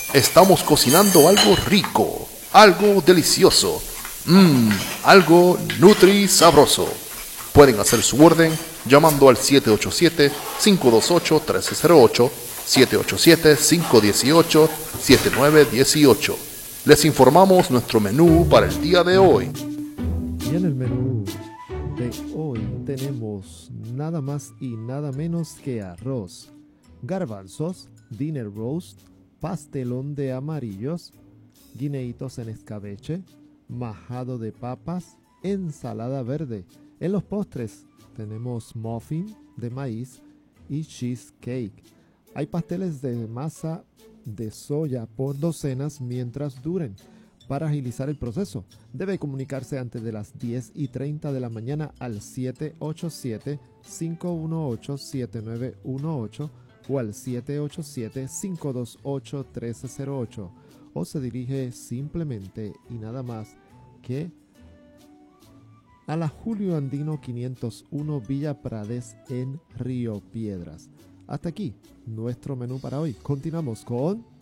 Estamos cocinando algo rico, algo delicioso, algo nutri sabroso. Pueden hacer su orden llamando al 787-528-1308, 787-518-7918. Les informamos nuestro menú para el día de hoy. Y en el menú de hoy tenemos nada más y nada menos que arroz, garbanzos, dinner roast, pastelón de amarillos, guineitos en escabeche, majado de papas, ensalada verde. En los postres tenemos muffin de maíz y cheesecake. Hay pasteles de masa de soya por docenas mientras duren. Para agilizar el proceso, debe comunicarse antes de las 10:30 de la mañana al 787-518-7918 o al 787-528-1308, o se dirige simplemente y nada más que a la Julio Andino 501 Villa Prades en Río Piedras. Hasta aquí nuestro menú para hoy. Continuamos con